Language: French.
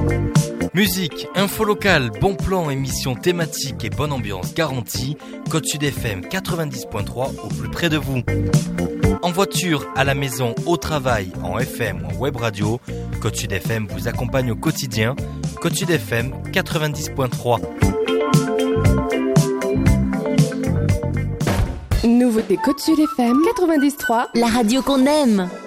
Musique, info locale, bon plan, émission thématique et bonne ambiance garantie. Côte Sud FM 90.3 au plus près de vous. En voiture, à la maison, au travail, en FM ou en web radio, Côte Sud FM vous accompagne au quotidien. Côte Sud FM 90.3. Nouveauté Côte Sud FM 90.3, la radio qu'on aime.